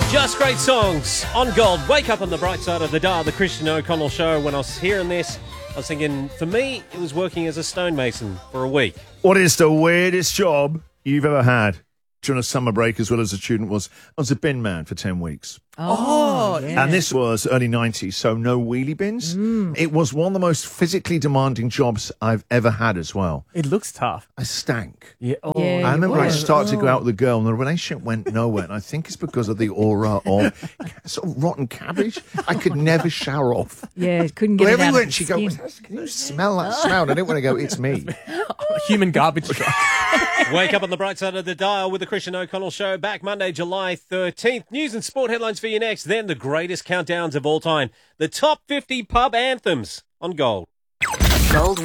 Just great songs on Gold. Wake up on the bright side of the dial, the Christian O'Connell Show. When I was hearing this, I was thinking, for me, it was working as a stonemason for a week. What is the weirdest job you've ever had during a summer break as well as a student? I was a bin man for 10 weeks. Oh, yeah. And this was early 90s, so no wheelie bins. It was one of the most physically demanding jobs I've ever had as well. It looks tough. I stank. Yeah. Oh, I remember I started to go out with a girl and the relationship went nowhere. And I think it's because of the aura of sort of rotten cabbage. I could never shower off. Yeah, couldn't get it out Everywhere of she'd the go, skin. can you smell that smell? And I didn't want to go, it's me. Human garbage truck. Wake up on the bright side of the dial with the Christian O'Connell Show. Back Monday, July 13th. News and sport headlines for you next. Then the greatest countdowns of all time. The top 50 pub anthems on Gold. Gold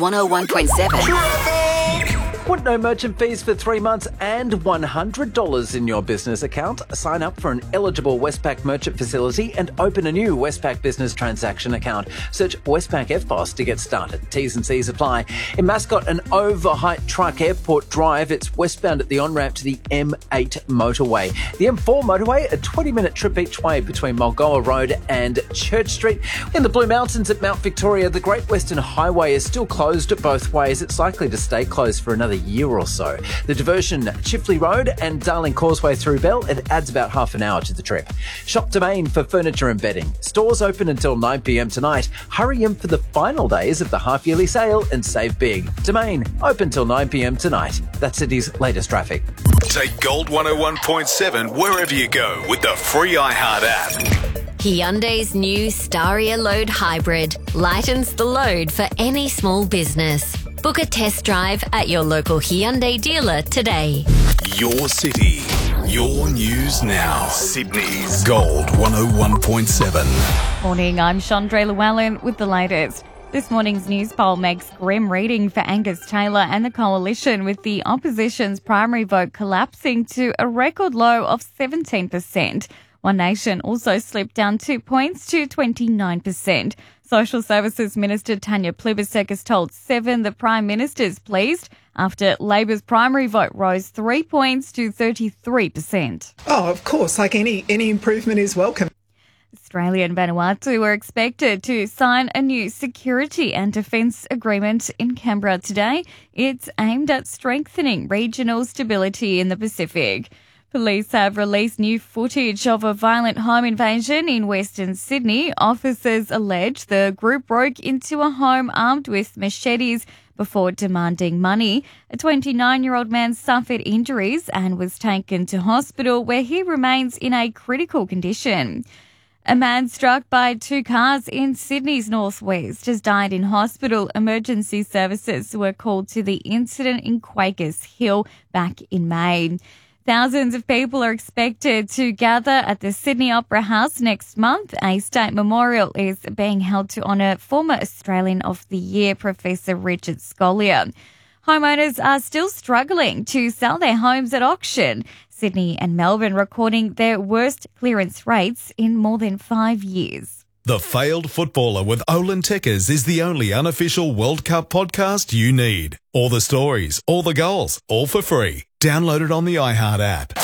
101.7. Put no merchant fees for 3 months and $100 in your business account. Sign up for an eligible Westpac merchant facility and open a new Westpac business transaction account. Search Westpac FBOSS to get started. T's and C's apply. In Mascot, an overheight truck airport drive. It's westbound at the on-ramp to the M8 motorway. The M4 motorway, a 20-minute trip each way between Mulgoa Road and Church Street. In the Blue Mountains at Mount Victoria, the Great Western Highway is still closed both ways. It's likely to stay closed for another year or so. The diversion, Chifley Road and Darling Causeway through Bell, it adds about half an hour to the trip. Shop Domain for furniture and bedding. Stores open until 9 p.m. tonight. Hurry in for the final days of the half-yearly sale and save big. Domain, open till 9 p.m. tonight. That's City's latest traffic. Take Gold 101.7 wherever you go with the free iHeart app. Hyundai's new Staria Load Hybrid lightens the load for any small business. Book a test drive at your local Hyundai dealer today. Your city, your news now. Sydney's Gold 101.7. Morning, I'm Chandra Llewellyn with the latest. This morning's news poll makes grim reading for Angus Taylor and the coalition, with the opposition's primary vote collapsing to a record low of 17%. One Nation also slipped down 2 points to 29%. Social Services Minister Tanya Plibersek has told Seven the Prime Minister's pleased after Labor's primary vote rose 3 points to 33%. Oh, of course, like any improvement is welcome. Australia and Vanuatu are expected to sign a new security and defence agreement in Canberra today. It's aimed at strengthening regional stability in the Pacific. Police have released new footage of a violent home invasion in Western Sydney. Officers allege the group broke into a home armed with machetes before demanding money. A 29-year-old man suffered injuries and was taken to hospital, where he remains in a critical condition. A man struck by two cars in Sydney's northwest has died in hospital. Emergency services were called to the incident in Quakers Hill back in May. Thousands of people are expected to gather at the Sydney Opera House next month. A state memorial is being held to honour former Australian of the Year, Professor Richard Scolyer. Homeowners are still struggling to sell their homes at auction. Sydney and Melbourne recording their worst clearance rates in more than 5 years. The Failed Footballer with Olin Tekkers is the only unofficial World Cup podcast you need. All the stories, all the goals, all for free. Download it on the iHeart app.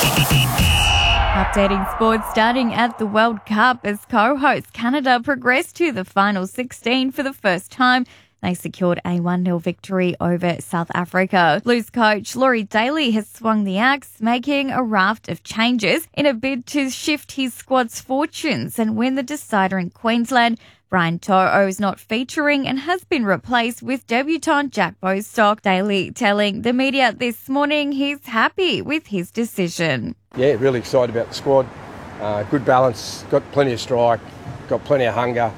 Updating sports, starting at the World Cup as co-host Canada progressed to the final 16 for the first time. They secured a 1-0 victory over South Africa. Blues coach Laurie Daly has swung the axe, making a raft of changes in a bid to shift his squad's fortunes and win the decider in Queensland. Brian To'o is not featuring and has been replaced with debutant Jack Bostock. Daly telling the media this morning he's happy with his decision. Yeah, really excited about the squad. Good balance, got plenty of strike, got plenty of hunger.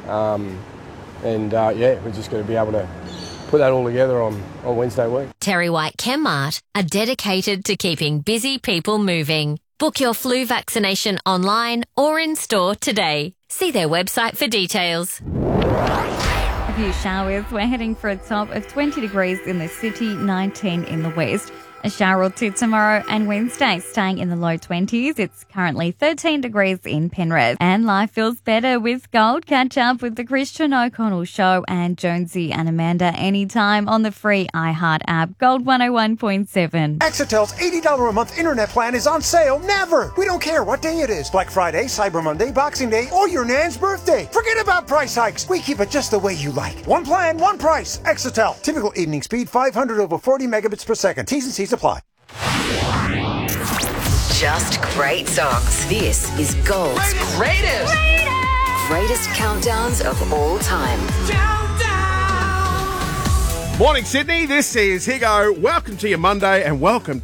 We're just going to be able to put that all together on Wednesday week. Terry White Chemmart are dedicated to keeping busy people moving. Book your flu vaccination online or in store today. See their website for details. A few showers. We're heading for a top of 20 degrees in the city, 19 in the west. A shower or two tomorrow and Wednesday, staying in the low 20s. It's currently 13 degrees in Penrith. And life feels better with Gold. Catch up with the Christian O'Connell Show and Jonesy and Amanda anytime on the free iHeart app. Gold 101.7. Exitel's $80 a month internet plan is on sale never. We don't care what day it is. Black Friday, Cyber Monday, Boxing Day, or your Nan's birthday. Forget about price hikes. We keep it just the way you like. One plan, one price. Exitel. Typical evening speed 500 over 40 megabits per second. T's and C's apply. Just great songs. This is Gold's greatest countdowns of all time. Morning, Sydney. This is Higo. Welcome to your Monday and welcome